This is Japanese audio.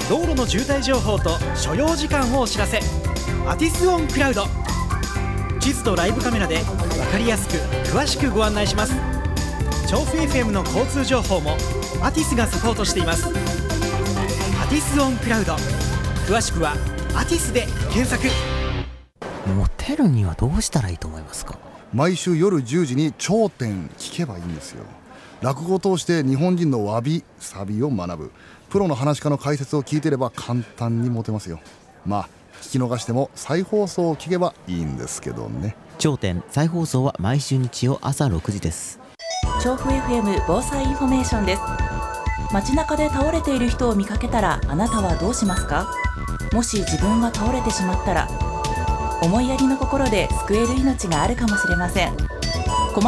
道路の渋滞情報と所要時間をお知らせ。アティスオンクラウド。地図とライブカメラで分かりやすく詳しくご案内します。調布 FM の交通情報もアティスがサポートしています。アティスオンクラウド、詳しくはアティスで検索。 モテるにはどうしたらいいと思いますか？ 毎週夜10時に頂点聞けばいいんですよ。落語を通して日本人のわびさびを学ぶプロの話家の解説を聞いていれば簡単にモテますよ。まあ聞き逃しても再放送を聞けばいいんですけどね。 頂点再放送は毎週日曜朝6時です。 調布 FM 防災インフォメーションです。街中で倒れている人を見かけたらあなたはどうしますか？もし自分が倒れてしまったら、思いやりの心で救える命があるかもしれません。